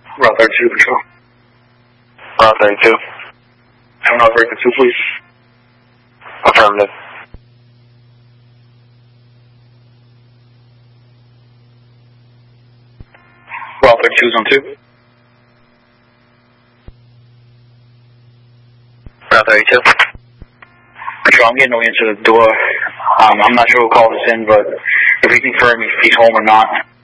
Route 32 Patrol. Route 32. Terminal Breaker 2, please. Affirmative. Route 32 Zone 2. Route 32. Patrol, I'm getting no answer to the door. I'm not sure who called us in, but if we confirm if he's home or not.